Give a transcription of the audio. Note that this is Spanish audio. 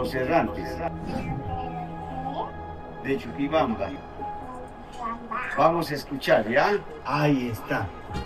Los Errantes, de Chuquibamba. Vamos a escuchar, ¿ya? Ahí está.